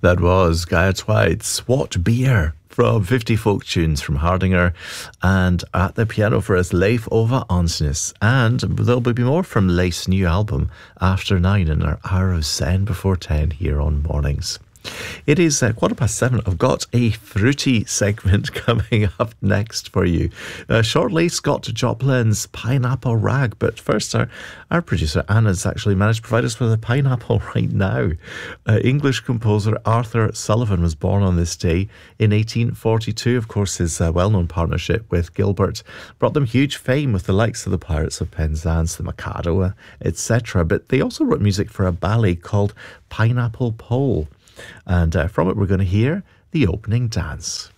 That was Gaia Twide's What Beer from 50 Folk Tunes from Hardinger, and at the piano for us Leif Ova Ansnes. And there'll be more from Leif's new album After 9 in our hour of Zen before 10 here on Mornings. It is 7:15. I've got a fruity segment coming up next for you. Shortly, Scott Joplin's Pineapple Rag. But first, our producer Anna's actually managed to provide us with a pineapple right now. English composer Arthur Sullivan was born on this day in 1842. Of course, his well-known partnership with Gilbert brought them huge fame with the likes of the Pirates of Penzance, the Mikado, etc. But they also wrote music for a ballet called Pineapple Pole. And from it, we're going to hear the opening dance.